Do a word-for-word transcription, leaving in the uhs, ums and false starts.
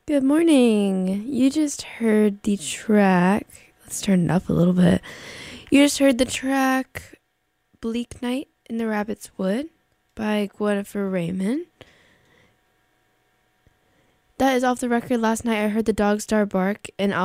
Good morning. You just heard the track. Let's turn it up a little bit. You just heard the track Bleak Night in the Rabbit's Wood by Gwennifer Raymond. That is off the record. Last night I heard the dog star bark, and